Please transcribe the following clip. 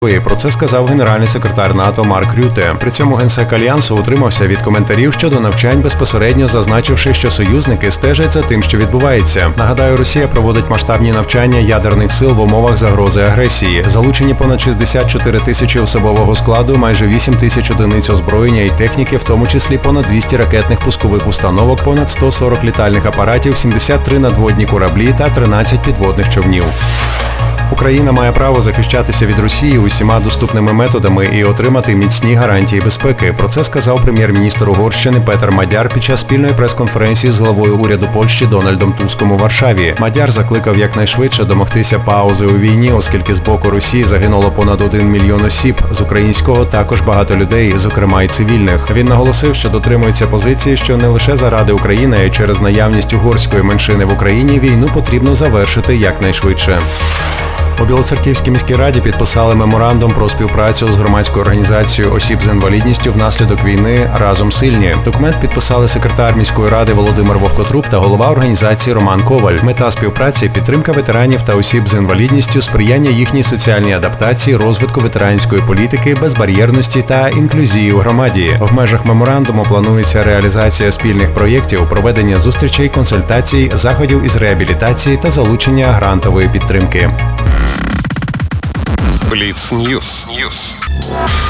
Про це сказав генеральний секретар НАТО Марк Рюте. При цьому генсек Альянсу утримався від коментарів щодо навчань, безпосередньо зазначивши, що союзники стежать за тим, що відбувається. Нагадаю, Росія проводить масштабні навчання ядерних сил в умовах загрози агресії. Залучені понад 64 тисячі особового складу, майже 8 тисяч одиниць озброєння і техніки, в тому числі понад 200 ракетних пускових установок, понад 140 літальних апаратів, 73 надводні кораблі та 13 підводних човнів. Україна має право захищатися від Росії усіма доступними методами і отримати міцні гарантії безпеки. Про це сказав прем'єр-міністр Угорщини Петер Мадяр під час спільної прес-конференції з главою уряду Польщі Дональдом Туском у Варшаві. Мадяр закликав якнайшвидше домогтися паузи у війні, оскільки з боку Росії загинуло понад 1 мільйон осіб. З українського також багато людей, зокрема й цивільних. Він наголосив, що дотримується позиції, що не лише заради України, а й через наявність угорської меншини в Україні війну потрібно завершити якнайшвидше. У Білоцерківській міській раді підписали меморандум про співпрацю з громадською організацією осіб з інвалідністю внаслідок війни «Разом сильні». Документ підписали секретар міської ради Володимир Вовкотруб та голова організації Роман Коваль. Мета співпраці – підтримка ветеранів та осіб з інвалідністю, сприяння їхній соціальній адаптації, розвитку ветеранської політики, безбар'єрності та інклюзії у громаді. В межах меморандуму планується реалізація спільних проєктів, проведення зустрічей, консультацій, заходів із реабілітації та залучення грантової підтримки. Бліц Ньюс.